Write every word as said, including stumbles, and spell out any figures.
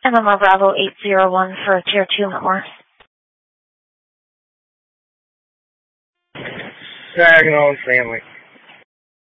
M M R Bravo eight zero one for a Tier two Whitmore. Saginaw and Stanley.